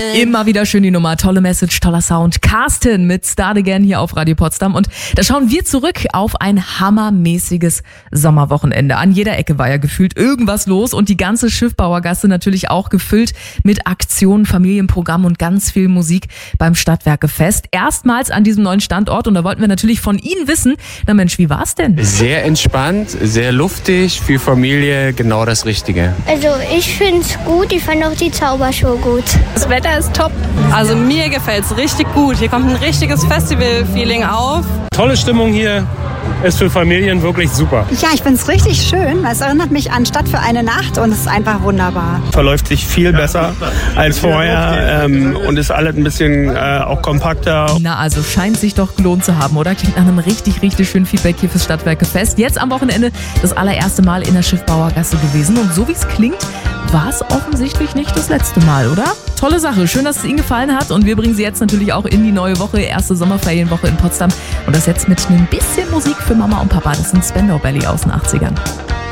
Immer wieder schön die Nummer, tolle Message, toller Sound. Carsten mit Start Again hier auf Radio Potsdam und da schauen wir zurück auf ein hammermäßiges Sommerwochenende. An jeder Ecke war ja gefühlt irgendwas los und die ganze Schiffbauergasse natürlich auch gefüllt mit Aktionen, Familienprogramm und ganz viel Musik beim Stadtwerkefest. Erstmals an diesem neuen Standort und da wollten wir natürlich von Ihnen wissen, na Mensch, wie war's denn? Sehr entspannt, sehr luftig, für Familie genau das Richtige. Also ich finde es gut, ich fand auch die Zaubershow gut. Das Wetter ist top. Also mir gefällt es richtig gut. Hier kommt ein richtiges Festival-Feeling auf. Tolle Stimmung hier. Ist für Familien wirklich super. Ja, ich finde es richtig schön. Es erinnert mich an Stadt für eine Nacht und es ist einfach wunderbar. Verläuft sich viel besser als vorher und ist alles ein bisschen auch kompakter. Na, also scheint sich doch gelohnt zu haben, oder? Klingt nach einem richtig, richtig schönen Feedback hier fürs Stadtwerkefest. Jetzt am Wochenende das allererste Mal in der Schiffbauergasse gewesen und so wie es klingt, war es offensichtlich nicht das letzte Mal, oder? Tolle Sache, schön, dass es Ihnen gefallen hat und wir bringen Sie jetzt natürlich auch in die neue Woche, erste Sommerferienwoche in Potsdam und das jetzt mit ein bisschen Musik für Mama und Papa. Das sind Spandau Ballet aus den 80ern.